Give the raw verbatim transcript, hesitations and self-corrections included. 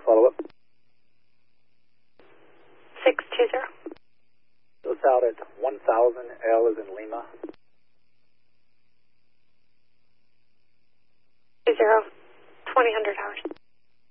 follow-up. six two zero. Goes out at one thousand, L is in Lima. two zero, twenty hundred hours.